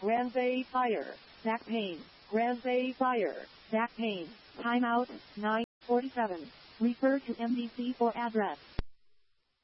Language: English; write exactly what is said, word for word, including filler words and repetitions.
Grand Bay Fire. Back pain. Grand Bay Fire. Back pain. Timeout. nine forty-seven. Refer to M D C for address.